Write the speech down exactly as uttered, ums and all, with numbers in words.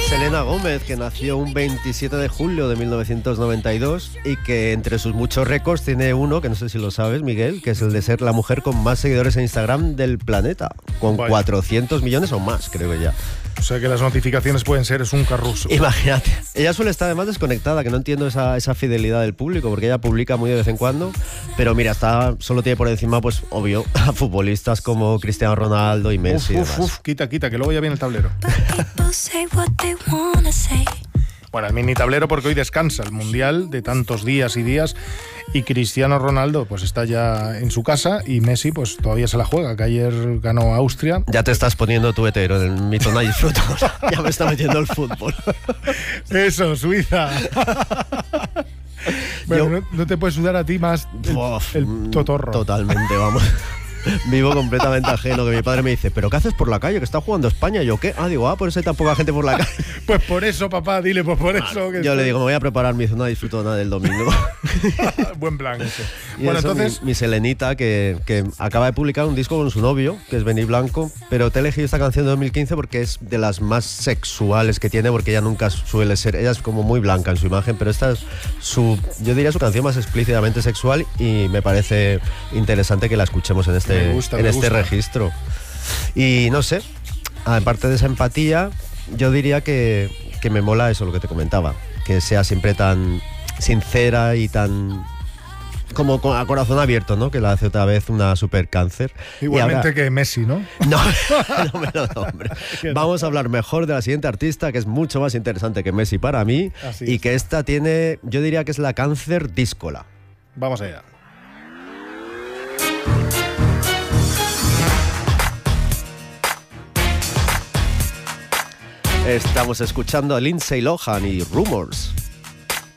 Selena Gómez, que nació un veintisiete de julio de mil novecientos noventa y dos y que entre sus muchos récords tiene uno, que no sé si lo sabes, Miguel, que es el de ser la mujer con más seguidores en Instagram del planeta, con Vaya. cuatrocientos millones o más, creo que ya. O sea que las notificaciones pueden ser, es un carruso. Imagínate. Ella suele estar además desconectada, que no entiendo esa, esa fidelidad del público, porque ella publica muy de vez en cuando, pero mira, está, solo tiene por encima, pues obvio, a futbolistas como Cristiano Ronaldo y Messi. Uf, uf, uf, quita, quita, que luego ya viene el tablero. Bueno, el mini tablero porque hoy descansa el Mundial de tantos días y días y Cristiano Ronaldo pues está ya en su casa y Messi pues todavía se la juega, que ayer ganó Austria. Ya te estás poniendo tu hetero en el mi zona y disfruto. Ya me está metiendo el fútbol. Eso, Suiza. Bueno, Yo, no, no te puedes sudar a ti más el, uf, el totorro. Totalmente, vamos. Vivo completamente ajeno, que mi padre me dice, ¿pero qué haces por la calle? Que está jugando España. Y yo, ¿qué? Ah, digo, ah, por eso hay tan poca gente por la calle. Pues por eso, papá, dile, pues por eso. Que yo le digo, me voy a preparar mi zona de disfrutona del domingo. Buen plan ese. Y bueno, eso, entonces... Mi, mi Selenita, que, que acaba de publicar un disco con su novio, que es Benny Blanco, pero te he elegido esta canción de dos mil quince porque es de las más sexuales que tiene, porque ella nunca suele ser, ella es como muy blanca en su imagen, pero esta es su, yo diría su canción más explícitamente sexual y me parece interesante que la escuchemos en este, me gusta, en me este gusta. registro. Y no sé, aparte de esa empatía, yo diría que, que me mola eso, lo que te comentaba, que sea siempre tan sincera y tan... como a corazón abierto, ¿no? Que la hace otra vez una super cáncer. Igualmente ahora... que Messi, ¿no? No, no me lo nombre. Vamos a hablar mejor de la siguiente artista, que es mucho más interesante que Messi para mí. Así y es. Que esta tiene, yo diría que es la cáncer díscola. Vamos allá. Estamos escuchando a Lindsay Lohan y Rumors.